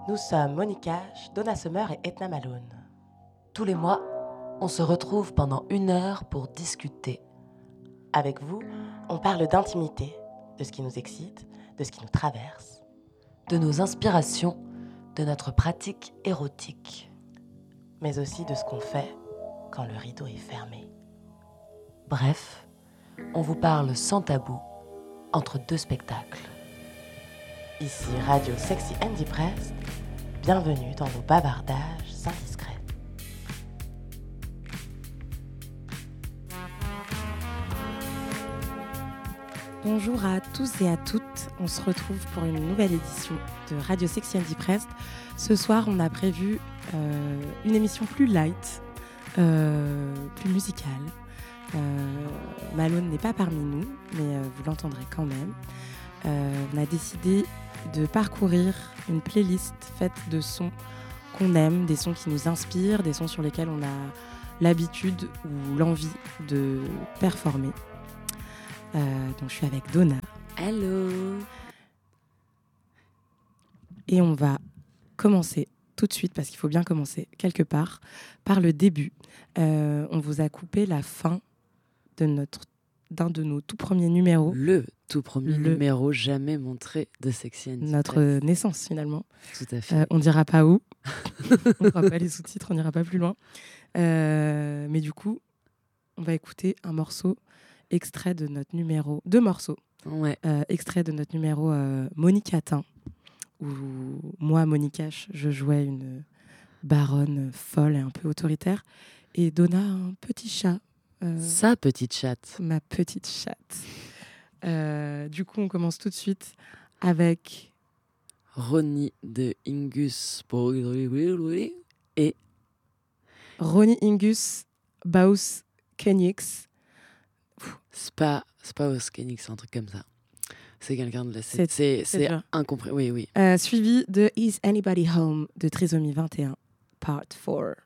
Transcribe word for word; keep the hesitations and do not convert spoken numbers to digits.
Nous sommes Monique H, Donna Summer et Etna Malone. Tous les mois, on se retrouve pendant une heure pour discuter. Avec vous, on parle d'intimité, de ce qui nous excite, de ce qui nous traverse, de nos inspirations, de notre pratique érotique, mais aussi de ce qu'on fait quand le rideau est fermé. Bref, on vous parle sans tabou, entre deux spectacles. Ici Radio Sexy and Depressed, bienvenue dans nos bavardages indiscrets. Bonjour à tous et à toutes, on se retrouve pour une nouvelle édition de Radio Sexy and Depressed. Ce soir, on a prévu euh, une émission plus light, euh, plus musicale. Euh, Malone n'est pas parmi nous, mais euh, vous l'entendrez quand même. Euh, on a décidé de parcourir une playlist faite de sons qu'on aime, des sons qui nous inspirent, des sons sur lesquels on a l'habitude ou l'envie de performer. Euh, donc je suis avec Donna. Hello. Et on va commencer tout de suite, parce qu'il faut bien commencer quelque part, par le début. Euh, on vous a coupé la fin de notre, d'un de nos tout premiers numéros. Le tout premier Le... numéro jamais montré de Sexy and Depressed. Notre naissance, finalement. Tout à fait. Euh, on ne dira pas où. On ne fera pas les sous-titres, on n'ira pas plus loin. Euh, mais du coup, on va écouter un morceau extrait de notre numéro... Deux morceaux. Ouais. Euh, extrait de notre numéro euh, Monique Atteint, où moi, Monique H, je jouais une baronne folle et un peu autoritaire. Et Donna, un petit chat. Euh, Sa petite chatte. Ma petite chatte. Euh, du coup, on commence tout de suite avec... Ronnie de Ingus et... Ronnie Ingus Baus Kenix. C'est pas, c'est pas Kenix, un truc comme ça. C'est quelqu'un de la... C'est, c'est, c'est, c'est incompris. Oui, oui. Euh, suivi de Is Anybody Home de Trisomie vingt et un, Part quatre.